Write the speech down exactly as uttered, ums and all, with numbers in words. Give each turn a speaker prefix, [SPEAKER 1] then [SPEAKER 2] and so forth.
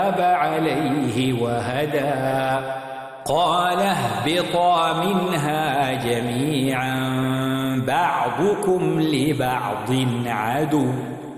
[SPEAKER 1] عليه وهدى قال اهبطا منها جميعا بعضكم لبعض عدو